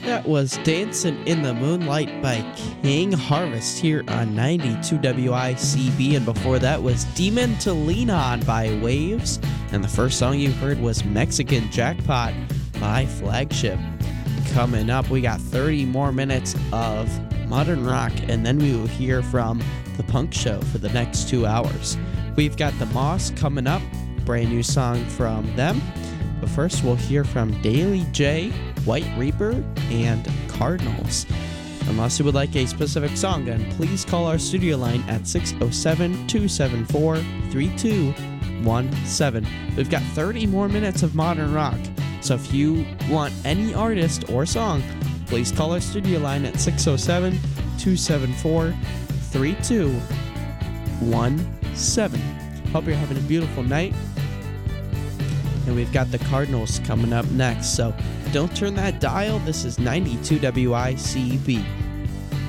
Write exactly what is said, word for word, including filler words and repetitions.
That was Dancing in the Moonlight by King Harvest here on ninety-two W I C B. And before that was Demon to Lean On by Waves. And the first song you heard was Mexican Jackpot by Flagship. Coming up, we got thirty more minutes of modern rock, and then we will hear from The Punk Show for the next two hours. We've got The Moss coming up, brand new song from them. But first, we'll hear from Daily J, White Reaper, and Cardinals. Unless you would like a specific song, then please call our studio line at six oh seven, two seven four, three two one seven. We've got thirty more minutes of modern rock, so if you want any artist or song, please call our studio line at six oh seven, two seven four, three two one seven. Hope you're having a beautiful night. And we've got the Cardinals coming up next, so don't turn that dial. This is ninety-two W I C B.